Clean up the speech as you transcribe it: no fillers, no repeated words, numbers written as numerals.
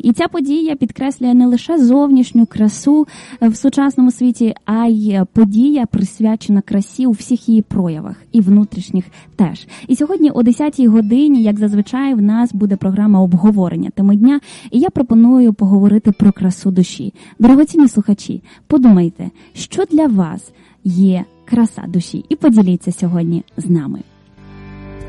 І ця подія підкреслює не лише зовнішню красу в сучасному світі, а й подія присвячена красі у всіх її проявах, і внутрішніх теж. І сьогодні о 10-й годині, як зазвичай, в нас буде програма обговорення теми дня, і я пропоную поговорити про красу душі. Дорогоцінні слухачі, подумайте, що для вас є краса душі, і поділіться сьогодні з нами.